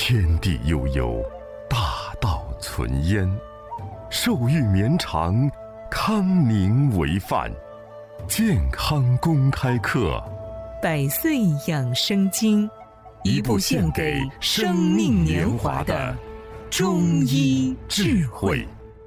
天地悠悠，大道存焉。寿欲绵长，康宁为范。健康公开课， 百岁养生经，一部献给生命年华的中医智慧。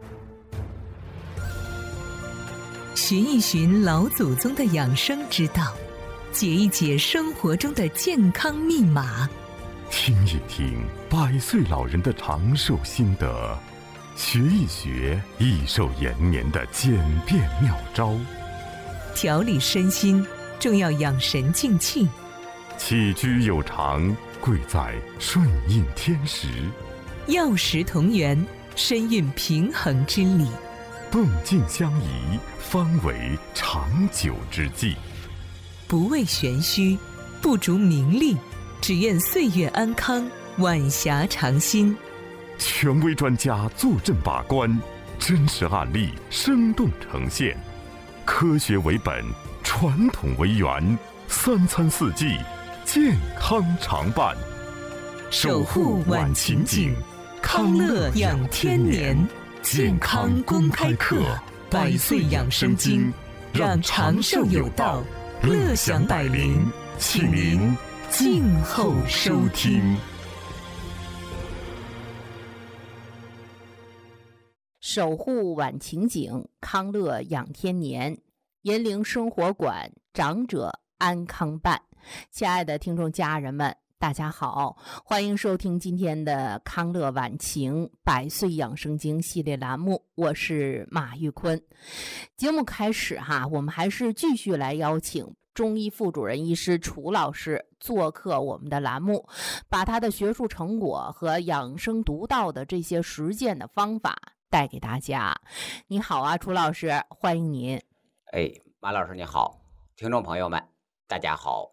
寻一寻老祖宗的养生之道，解一解生活中的健康密码， 听一听百岁老人的长寿心得，学一学益寿延年的简便妙招。 调理身心，重要养神静气。 起居有常，贵在顺应天时。 药食同源，身运平衡之理。 动静相宜，方为长久之计。 不为玄虚，不逐名利，只愿岁月安康，晚霞长新。 权威专家坐镇把关，真实案例生动呈现，科学为本，传统为源，三餐四季，健康常伴。 守护晚晴景，康乐养天年。健康公开课，百岁养生经，让长寿有道，乐享百龄，请您静候收听。 守护晚晴景，康乐养天年。银铃生活馆，长者安康办。亲爱的听众家人们，大家好，欢迎收听今天的康乐晚晴百岁养生经系列栏目，我是马玉坤。节目开始我们还是继续来邀请中医副主任医师楚老师做客我们的栏目，把他的学术成果和养生独到的这些实践的方法带给大家。你好啊，楚老师，欢迎您。 马老师你好，听众朋友们大家好。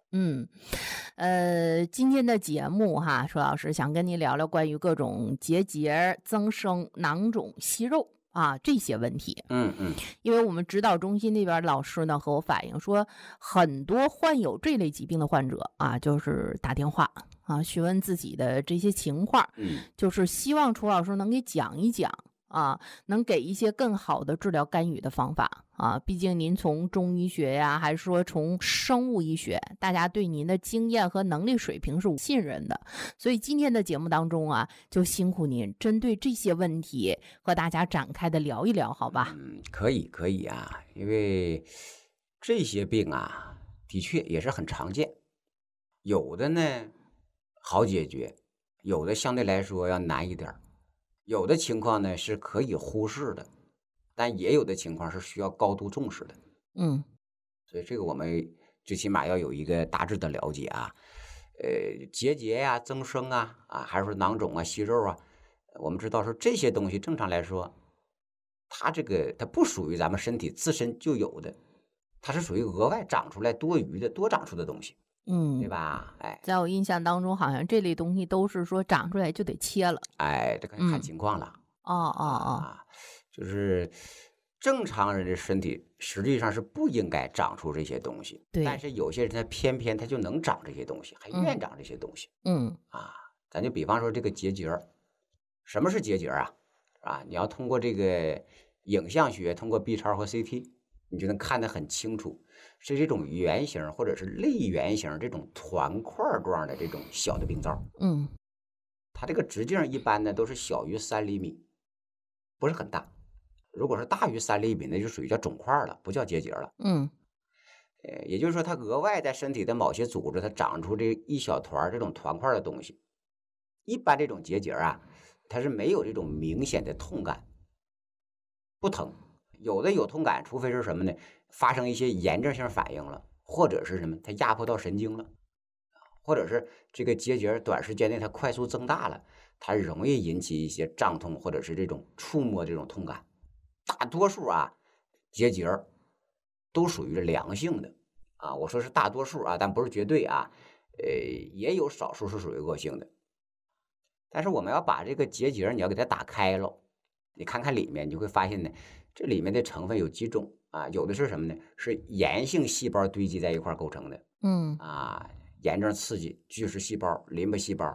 今天的节目楚老师想跟你聊聊关于各种结节、增生、囊肿、息肉这些问题。因为我们指导中心那边老师呢和我反映说，很多患有这类疾病的患者就是打电话询问自己的这些情况，就是希望楚老师能给讲一讲能给一些更好的治疗干预的方法毕竟您从中医学呀，还是说从生物医学，大家对您的经验和能力水平是信任的，所以今天的节目当中就辛苦您针对这些问题和大家展开的聊一聊，好吧？ 可以因为这些病的确也是很常见，有的呢好解决，有的相对来说要难一点，有的情况呢是可以忽视的，但也有的情况是需要高度重视的。所以这个我们最起码要有一个大致的了解结节呀、增生还是说囊肿息肉我们知道说这些东西正常来说，它不属于咱们身体自身就有的，它是属于额外长出来多余的、多长出的东西。对吧？ 在我印象当中，好像这类东西都是说长出来就得切了。 这看情况了。就是正常人的身体实际上是不应该长出这些东西，但是有些人他偏偏他就能长这些东西，还愿长这些东西。咱就比方说这个结节，什么是结节你要通过这个影像学，通过 B 超和 CT， 你就能看得很清楚。是这种圆形或者是类圆形这种团块状的这种小的病灶。它这个直径一般呢都是小于3厘米，不是很大。如果是大于3厘米，那就属于叫肿块了，不叫结节了。也就是说它额外在身体的某些组织它长出这一小团这种团块的东西。一般这种结节它是没有这种明显的痛感，不疼。有的有痛感，除非是什么呢？发生一些炎症性反应了，或者是什么？它压迫到神经了，或者是这个结节短时间内它快速增大了，它容易引起一些胀痛，或者是这种触摸这种痛感。大多数结节都属于良性的我说是大多数但不是绝对也有少数是属于恶性的。但是我们要把这个结节你要给它打开了，你看看里面，你就会发现呢，这里面的成分有几种有的是什么呢？是炎性细胞堆积在一块构成的。炎症刺激巨噬细胞、淋巴细胞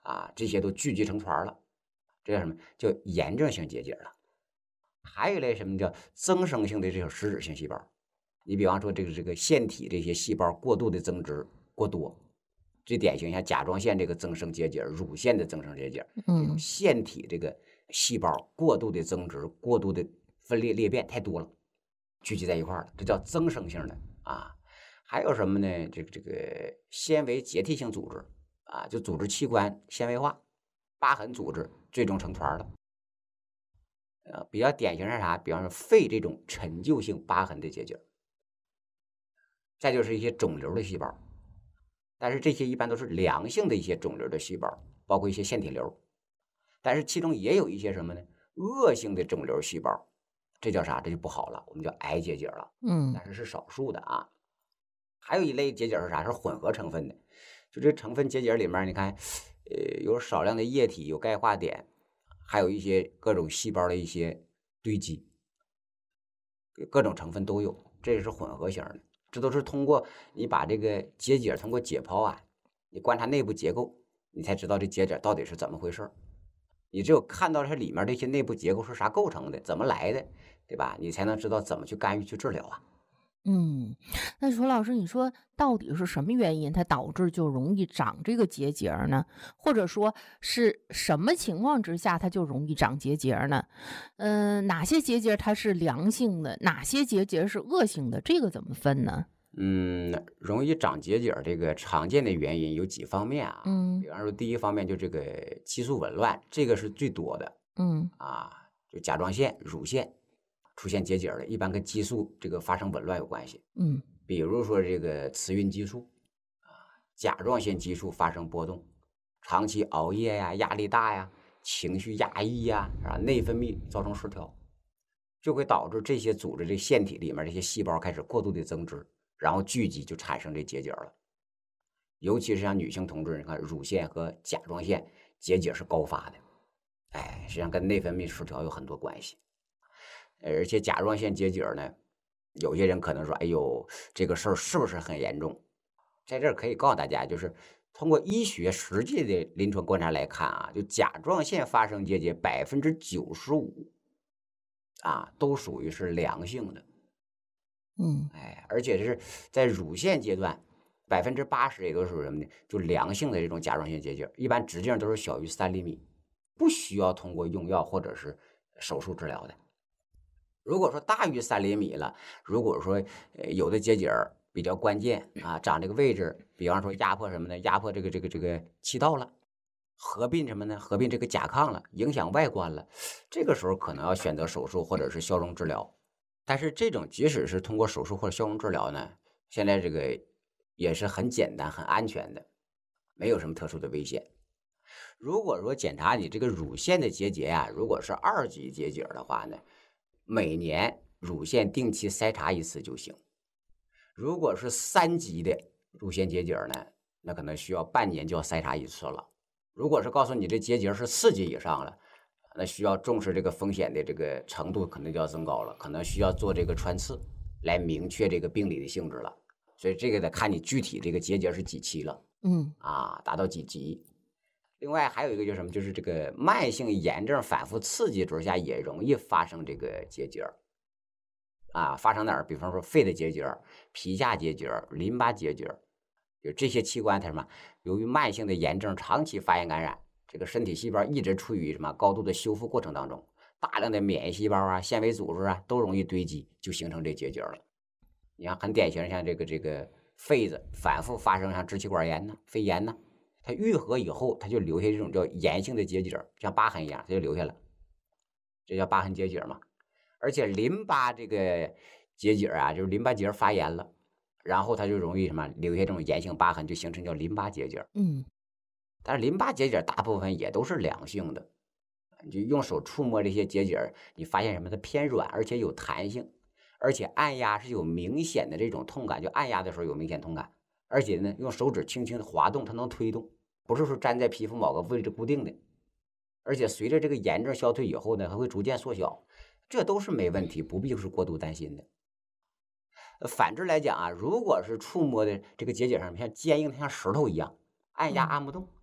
这些都聚集成团了，这叫什么？叫炎症性结节了。还有一类什么叫增生性的这种实质性细胞，你比方说这个腺体这些细胞过度的增殖过多，最典型像甲状腺这个增生结节、乳腺的增生结节，这种腺体这个细胞过度的增殖、过度的分裂裂变太多了，聚集在一块了，这叫增生性的还有什么呢？这个纤维结缔性组织就组织器官纤维化，疤痕组织最终成团了。比较典型是啥？比方说肺这种陈旧性疤痕的结节，再就是一些肿瘤的细胞，但是这些一般都是良性的一些肿瘤的细胞，包括一些腺体瘤，但是其中也有一些什么呢？恶性的肿瘤细胞，这叫啥？这就不好了，我们叫癌结节了。但是是少数的还有一类结节是啥？是混合成分的，就这成分结节里面，你看，有少量的液体，有钙化点，还有一些各种细胞的一些堆积，各种成分都有，这也是混合型的。这都是通过你把这个结节通过解剖你观察内部结构，你才知道这结节到底是怎么回事。你只有看到它里面这些内部结构是啥构成的，怎么来的，对吧？你才能知道怎么去干预去治疗那楚老师，你说到底是什么原因它导致就容易长这个结节呢？或者说是什么情况之下它就容易长结节呢？哪些结节它是良性的，哪些结节是恶性的，这个怎么分呢？ 容易长结节这个常见的原因有几方面比方说第一方面就这个激素紊乱，这个是最多的。就甲状腺、乳腺出现结节的，一般跟激素这个发生紊乱有关系。比如说这个雌孕激素甲状腺激素发生波动，长期熬夜压力大情绪压抑内分泌造成失调，就会导致这些组织这腺体里面这些细胞开始过度的增殖，然后聚集就产生这结节了。尤其是像女性同志，你看乳腺和甲状腺结节是高发的，实际上跟内分泌失调有很多关系。而且甲状腺结节呢，有些人可能说，哎呦，这个事儿是不是很严重？在这儿可以告诉大家，就是通过医学实际的临床观察来看就甲状腺发生结节95%都属于是良性的。而且是在乳腺阶段，80%也都属于什么呢？就良性的这种甲状腺结节，一般直径都是小于3厘米，不需要通过用药或者是手术治疗的。如果说大于3厘米了，如果说有的结节比较关键长这个位置，比方说压迫什么呢？压迫这个气道了，合并什么呢？合并这个甲亢了，影响外观了，这个时候可能要选择手术或者是消融治疗。但是这种即使是通过手术或者消融治疗呢，现在这个也是很简单很安全的，没有什么特殊的危险。如果说检查你这个乳腺的结节如果是2级结节的话呢，每年乳腺定期筛查1次就行。如果是3级的乳腺结节呢，那可能需要半年就要筛查1次了。如果是告诉你这结节是4级以上了，那需要重视这个风险的这个程度可能就要增高了，可能需要做这个穿刺来明确这个病理的性质了。所以这个得看你具体这个结节是几期了，达到几级。另外还有一个就是什么，就是这个慢性炎症反复刺激之下也容易发生这个结节发生哪儿？比方说肺的结节、皮下结节、淋巴结节，就这些器官它什么？由于慢性的炎症长期发炎感染，这个身体细胞一直处于什么高度的修复过程当中，大量的免疫细胞纤维组织都容易堆积，就形成这结节了。你看很典型，像这个肺子反复发生像支气管炎肺炎它愈合以后，它就留下这种叫炎性的结节，像疤痕一样，它就留下了，这叫疤痕结节嘛。而且淋巴这个结节就是淋巴结发炎了，然后它就容易什么留下这种炎性疤痕，就形成叫淋巴结节。但是淋巴结节大部分也都是良性的，你就用手触摸这些结节，你发现什么？它偏软，而且有弹性，而且按压是有明显的这种痛感，就按压的时候有明显痛感，而且呢，用手指轻轻的滑动，它能推动，不是说粘在皮肤某个位置固定的。而且随着这个炎症消退以后呢，它会逐渐缩小，这都是没问题，不必是过度担心的。反之来讲如果是触摸的这个结节上像坚硬的像石头一样，按压按不动，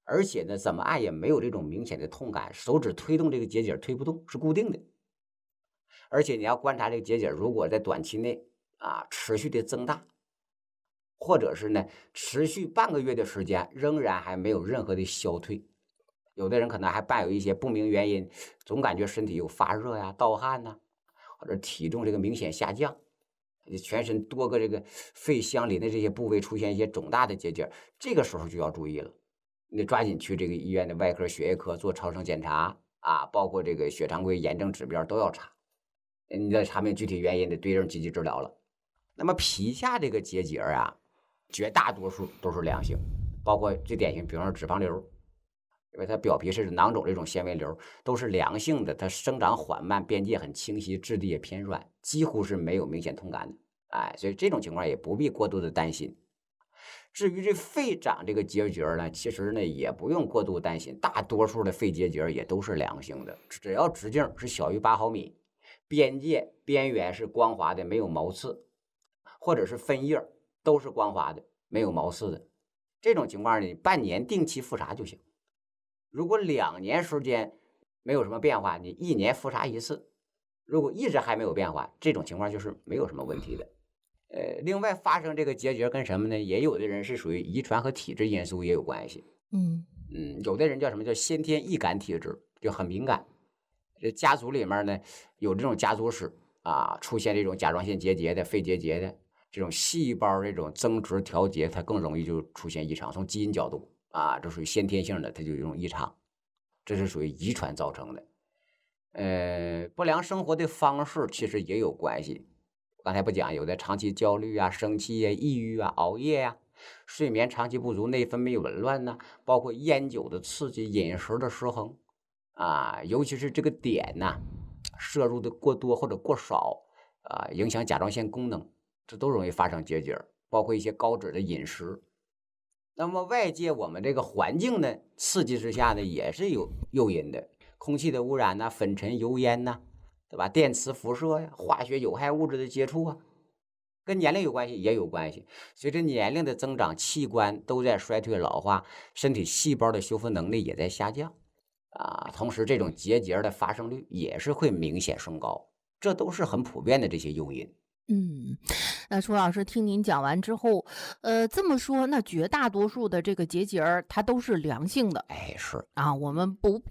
而且呢，怎么按也没有这种明显的痛感，手指推动这个结节推不动，是固定的。而且你要观察这个结节，如果在短期内持续的增大，或者是呢持续半个月的时间，仍然还没有任何的消退，有的人可能还伴有一些不明原因，总感觉身体有发热呀、盗汗呐，或者体重这个明显下降，全身多个这个肺相邻的这些部位出现一些肿大的结节，这个时候就要注意了，你得抓紧去这个医院的外科、血液科做超声检查包括这个血常规、炎症指标都要查，你再查明具体原因得对症积极治疗了。那么皮下这个结节绝大多数都是良性，包括最典型，比方说脂肪瘤，因为它表皮是囊肿这种纤维瘤，都是良性的，它生长缓慢，边界很清晰，质地也偏软，几乎是没有明显痛感的。所以这种情况也不必过度的担心。至于这肺长这个结节呢，其实呢也不用过度担心，大多数的肺结节也都是良性的，只要直径是小于8毫米，边界边缘是光滑的，没有毛刺，或者是分叶都是光滑的，没有毛刺的，这种情况呢，半年定期复查就行。如果2年时间没有什么变化，你1年复查1次。如果一直还没有变化，这种情况就是没有什么问题的。另外发生这个结节跟什么呢？也有的人是属于遗传和体质因素也有关系。有的人叫什么叫先天易感体质，就很敏感。这家族里面呢有这种家族史出现这种甲状腺结节的、肺结节的，这种细胞这种增殖调节，它更容易就出现异常。从基因角度这属于先天性的，它就有一种异常，这是属于遗传造成的。不良生活的方式其实也有关系。刚才不讲，有的长期焦虑生气抑郁熬夜睡眠长期不足、内分泌紊乱包括烟酒的刺激、饮食的失衡尤其是这个碘摄入的过多或者过少影响甲状腺功能，这都容易发生结节。包括一些高脂的饮食。那么外界我们这个环境呢刺激之下呢，也是有诱因的，空气的污染粉尘、油烟对吧？电磁辐射化学有害物质的接触跟年龄有关系，也有关系。随着年龄的增长，器官都在衰退老化，身体细胞的修复能力也在下降同时这种结节的发生率也是会明显升高，这都是很普遍的这些诱因。 那楚老师听您讲完之后，这么说，那绝大多数的这个结节它都是良性的。 是我们不